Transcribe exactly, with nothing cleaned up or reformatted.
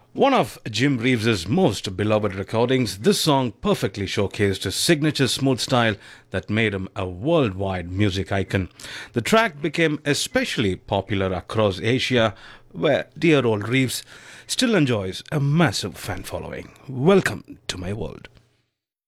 One of Jim Reeves's most beloved recordings, this song perfectly showcased his signature smooth style that made him a worldwide music icon. The track became especially popular across Asia, where dear old Reeves still enjoys a massive fan following. Welcome to my world.